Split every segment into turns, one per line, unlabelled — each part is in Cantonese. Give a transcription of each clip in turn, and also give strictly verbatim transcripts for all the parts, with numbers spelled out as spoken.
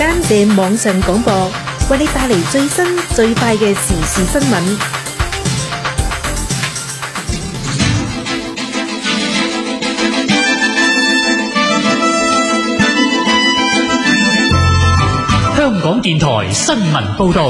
間嘅網上廣播，為你帶嚟最新最快嘅時事新聞。
香港電台新聞報道。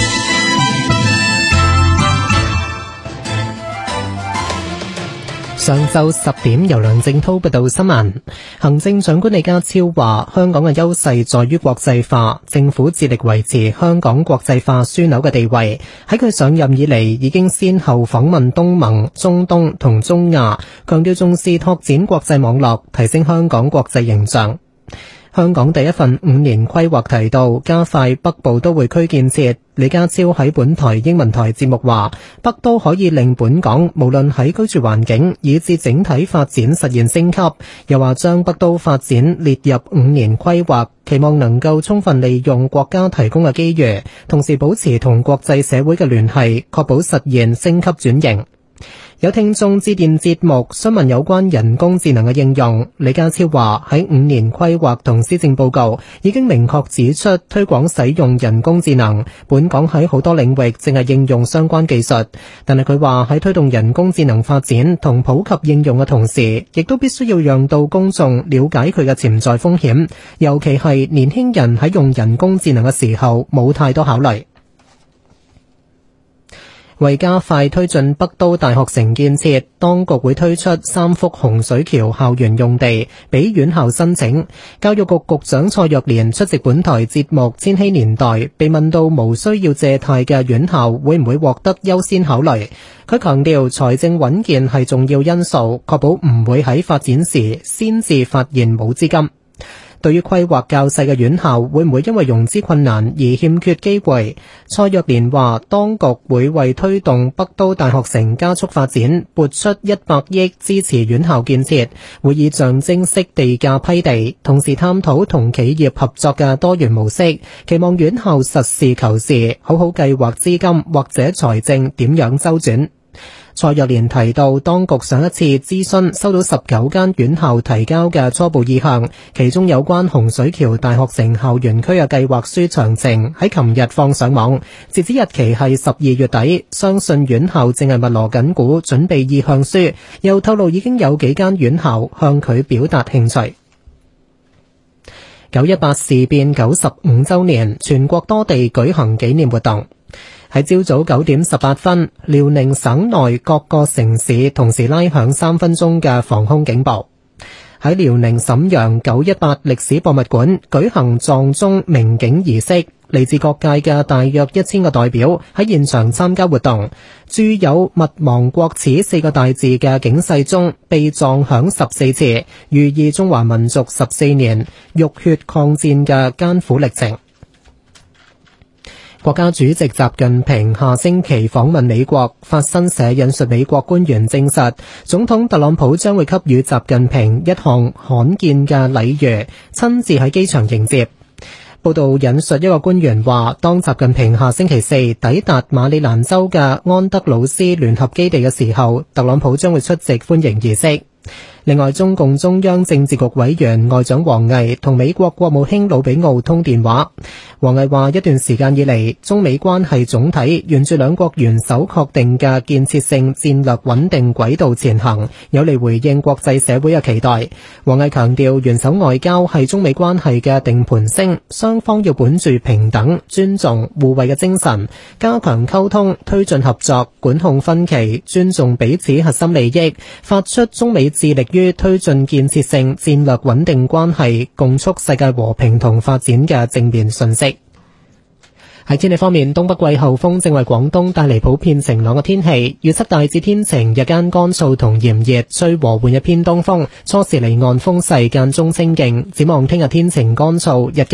上晝十點，由梁正濤報道新聞。行政長官李家超話，香港嘅優勢在於國際化，政府致力維持香港國際化樞紐嘅地位。喺佢上任以嚟，已經先後訪問東盟、中東同中亞，強調重視拓展國際網絡，提升香港國際形象。香港第一份五年規劃提到加快北部都會區建設。李家超喺本台英文台節目話，北都可以令本港無論喺居住環境以至整體發展實現升級。又話將北都發展列入五年規劃，期望能夠充分利用國家提供嘅機遇，同時保持同國際社會嘅聯繫，確保實現升級轉型。有聽眾致電節目詢問有關人工智能嘅應用，李家超話喺五年規劃同施政報告已經明確指出推廣使用人工智能，本港喺好多領域正係應用相關技術，但係佢話喺推動人工智能發展同普及應用嘅同時，亦都必須要讓到公眾了解佢嘅潛在風險，尤其係年輕人喺用人工智能嘅時候冇太多考慮。為加快推進北都大學城建設，當局會推出三幅洪水橋校園用地俾院校申請。教育局局長蔡若蓮出席本台節目《千禧年代》，被問到無需要借貸嘅院校會唔會獲得優先考慮。佢強調財政穩健係重要因素，確保唔會喺發展時先至發現冇資金。對於規劃較細嘅院校會唔會因為融資困難而欠缺機會，蔡若蓮話當局會為推動北都大學城加速發展撥出一百億支持院校建設，會以象徵式地價批地，同時探討同企業合作嘅多元模式，期望院校實事求是，好好計劃資金或者財政點樣周轉。蔡若蓮提到，當局上一次諮詢收到十九間院校提交嘅初步意向，其中有關洪水橋大學城校園區嘅計劃書詳情喺琴日放上網，截止日期係十二月底。相信院校正係密鑼緊鼓準備意向書，又透露已經有幾間院校向佢表達興趣。九一八事變九十五週年，全國多地舉行紀念活動。喺朝早九點十八分，遼寧省內各個城市同時拉響三分鐘嘅防空警報。喺遼寧瀋陽九一八歷史博物館舉行撞鐘鳴警儀式，嚟自各界嘅大約一千個代表喺現場參加活動。鑄有勿忘國恥四個大字嘅警世鐘被撞響十四次，寓意中華民族十四年浴血抗戰嘅艱苦歷程。國家主席習近平下星期訪問美國，法新社引述美國官員證實，總統特朗普將會給予習近平一項罕見嘅禮遇，親自喺機場迎接。報道引述一個官員話，當習近平下星期四抵達馬里蘭州嘅安德魯斯聯合基地嘅時候，特朗普將會出席歡迎儀式。另外，中共中央政治局委員外長王毅同美國國務卿魯比奧通電話。王毅話，一段時間以嚟，中美關係總體沿住兩國元首確定嘅建設性戰略穩定軌道前行，有利回應國際社會嘅期待。王毅強調，元首外交係中美關係嘅定盤聲，雙方要本住平等、尊重、互惠嘅精神，加強溝通，推進合作，管控分歧，尊重彼此核心利益，發出中美致力於推進建設性戰略穩定關係，共促世界和平同發展嘅正面訊息。喺天氣方面，東北季候風正為廣東帶嚟普遍晴朗嘅天氣，預測大致天晴，日間乾燥同炎熱，吹和緩一偏東風，初時離岸風勢間中清勁。展望聽日天晴乾燥，日間